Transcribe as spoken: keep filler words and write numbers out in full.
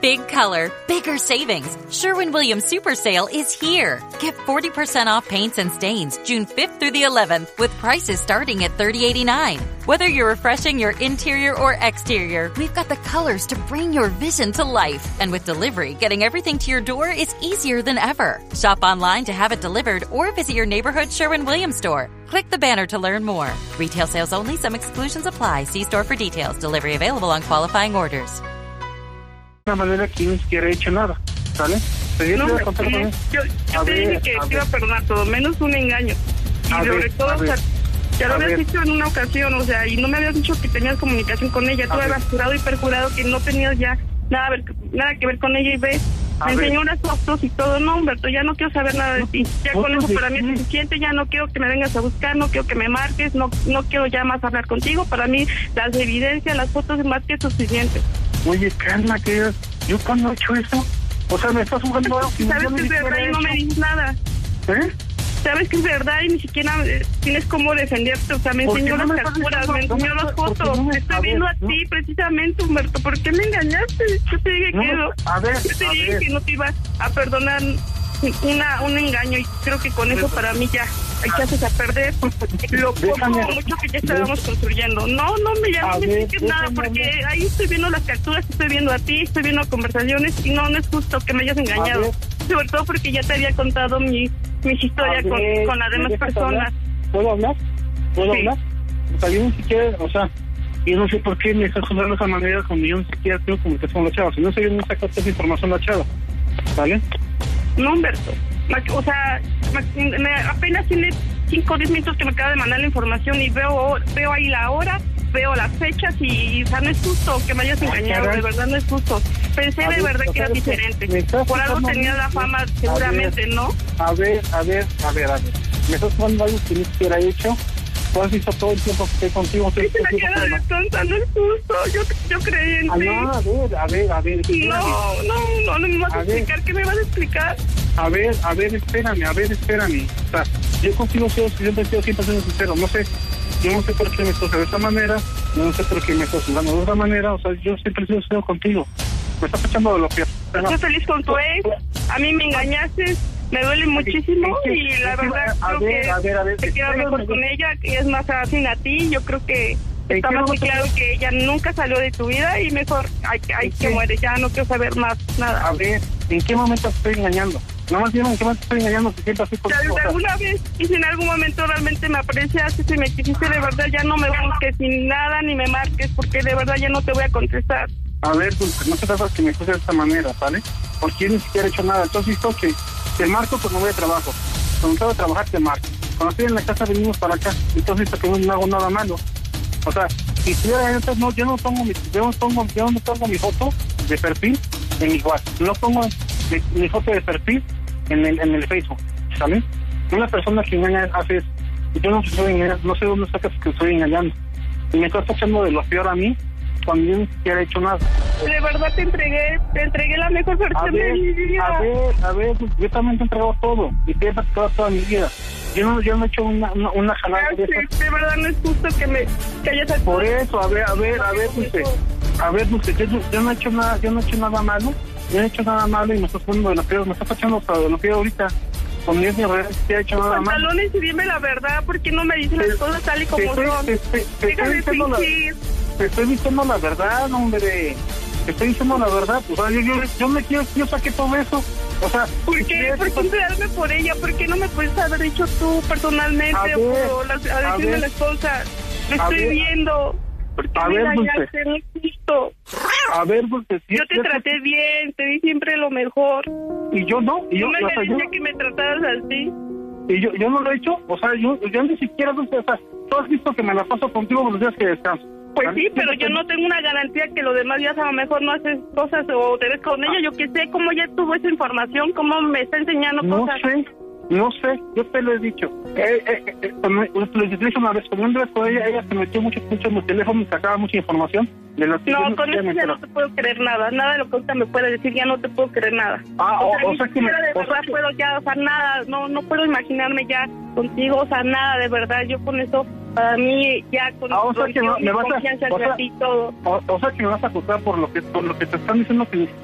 Big color, bigger savings. Sherwin-Williams Super Sale is here. Get forty percent off paints and stains June fifth through the eleventh with prices starting at thirty eighty-nine. Whether you're refreshing your interior or exterior, we've got the colors to bring your vision to life. And with delivery, getting everything to your door is easier than ever. Shop online to have it delivered or visit your neighborhood Sherwin-Williams store. Click the banner to learn more. Retail sales only. Some exclusions apply. See store for details. Delivery available on qualifying orders. De una manera que ni siquiera he hecho nada, ¿sale? Yo, no, te, me, contar me, yo, yo te ver, dije que te iba a perdonar todo, menos un engaño. Y a sobre ver, todo, o sea, ya lo habías ver. dicho en una ocasión, o sea, y no me habías dicho que tenías comunicación con ella. Tú habías jurado y perjurado que no tenías ya nada, ver, nada que ver con ella y ve. Me enseñó unas fotos y todo. No, Humberto, ya no quiero saber nada de ti. Ya con eso para mí es suficiente. Ya no quiero que me vengas a buscar, no quiero que me marques, no no quiero ya más hablar contigo. Para mí las evidencias, las fotos es más que suficiente. Oye, calma, que yo cuando he hecho eso, o sea, me estás jugando algo que sabes no que es verdad y no me dices nada. ¿Eh? Sabes que es verdad y ni siquiera tienes cómo defenderte. O sea, me enseñó las capturas, me enseñó las fotos. Te estoy viendo a ti precisamente, Humberto. ¿Por qué me engañaste? Yo te dije que no. A ver, yo te dije que no te iba a perdonar una un engaño y creo que con eso para mí ya echaste a perder lo poco mucho que ya estábamos construyendo. No, no me llames, no me expliques nada porque ahí estoy viendo las capturas, estoy viendo a ti, estoy viendo conversaciones y no, no es justo que me hayas engañado. Sobre todo porque ya te había contado mi mis historias con, con las demás personas. Hablar? ¿Puedo hablar? ¿Puedo sí. hablar? O sea, yo ni siquiera, o sea, yo no sé por qué me estás jugando de esa manera cuando yo ni siquiera tengo comunicación con la chava. Si no sé, yo no saco esa información a la chava. ¿Vale? No, Humberto. O sea, me, apenas tiene cinco o diez minutos que me acaba de mandar la información y veo veo ahí la hora, veo las fechas y, o sea, no es justo que me hayas engañado, de verdad no es justo. Pensé de verdad que era diferente. Por algo tenía la fama, seguramente, ¿no? A ver, a ver, a ver, a ver. Me estás jugando algo que ni siquiera he hecho. Tú has visto todo el tiempo que estoy contigo. ¿Qué te la queda de tonta? No es justo. Yo, yo creí en ti. Ah, no, a ver, a ver, a ver. No, no, no, no me vas a, a explicar. ¿Qué me vas a explicar? A ver, a ver, espérame, a ver, espérame. O sea, yo contigo siempre he sido siempre sincero. No sé, yo no sé por qué me estás de esta manera. Yo no sé por qué me estás jugando de otra manera. O sea, yo siempre he sido sincero contigo. Me estás echando de lo peor. Estoy feliz con tu ex. A mí me engañaste. Me duele muchísimo es que, y la verdad a creo ver, que a ver, a ver, te queda mejor con ella, que es más afín a ti. Yo creo que está más muy claro que ella nunca salió de tu vida y mejor hay, hay que muere. Ya no quiero saber más nada. A ver, ¿en qué momento estoy engañando? No más bien, ¿en qué momento estoy engañando? Si siempre así por o sea, alguna vez y si en algún momento realmente me apreciaste, si me quisiste de verdad, ya no me busques sin nada ni me marques porque de verdad ya no te voy a contestar. A ver, Dulce, no se trata que me acuses de esta manera, ¿vale? Porque yo ni siquiera he hecho nada. Entonces, visto que te marco cuando voy a trabajo. Cuando tengo que trabajar, te marco. Cuando estoy en la casa, venimos para acá. Entonces, visto que no hago nada malo. O sea, si tuviera entonces, no, yo no pongo mi, yo no pongo, yo no pongo mi foto de perfil en mi WhatsApp. No pongo mi, mi foto de perfil en el, en el Facebook, ¿sale? Una persona que engaña hace eso. Yo no soy engañando, no sé dónde sacas que estoy engañando. Y me estás echando de lo peor a mí cuando yo ni siquiera he hecho nada. De verdad te entregué, te entregué la mejor versión de mi vida. A ver, a ver, yo también te he entregado todo y te he entregado toda mi vida. Yo no, yo no he hecho una, una, una jalada de eso. De verdad no es justo que me que hayas hecho. Por eso, a ver, a ver, a ver, Dulce, a ver, Dulce, yo, yo no he hecho nada, yo no he hecho nada malo, yo no he hecho nada malo y me estás poniendo de lo peor, me estás echando hasta de lo peor ahorita. Con mi realidad te he hecho nada malo. Pantalones y dime la verdad, ¿por qué no me dices las cosas tal y como son? Te, te, te, Deja de fingir. Te estoy diciendo la verdad, hombre. Te estoy diciendo la verdad. O sea, yo, yo, yo me quiero, yo saqué todo eso. O sea, ¿por qué? ¿Por qué enterarme por ella? ¿Por qué no me puedes haber dicho tú personalmente a ver, o las, a decirme ver, las cosas? Me estoy ver, viendo. ¿Por qué a me ver, dañaste? No es justo. A ver, Dulce. Si yo te yo traté te... bien, te di siempre lo mejor. Y yo no. Y yo, no me o sea, merecía yo... que me trataras así. Y yo, yo no lo he hecho. O sea, yo, yo ni siquiera, Dulce, o sea, tú has visto que me la paso contigo los días que descanso. Pues sí, pero yo no tengo una garantía que los demás días a lo mejor no haces cosas o te ves con ella. Yo que sé cómo ella tuvo esa información, cómo me está enseñando no cosas. No sé, no sé, yo te lo he dicho. Eh, eh, eh, lo dije una vez, cuando una vez con ella, ella se metió mucho, mucho en mi teléfono y sacaba mucha información de lo que no, yo con eso ya no te puedo creer nada. Nada de lo que usted me puede decir, ya no te puedo creer nada. Ah, o, o sea, o o sea que me... de verdad que... puedo ya, o sea, nada, no, no puedo imaginarme ya contigo, o sea, nada, de verdad, yo con eso... Para mí, ya con ah, o sea que no, me vas confianza a, o sea, ti todo. O, o sea que me vas a juzgar por lo que por lo que te están diciendo que